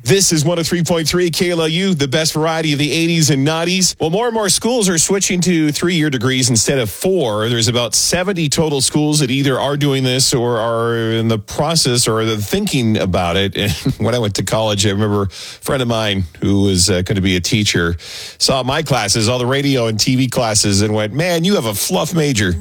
This is 103.3 KLOU, the best variety of the 80s and 90s. Well, more and more schools are switching to 3-year degrees instead of 4. There's about 70 total schools that either are doing this or are in the process or are thinking about it. And when I went to college, I remember a friend of mine who was going to be a teacher saw my classes, all the radio and TV classes, and went, man, you have a fluff major.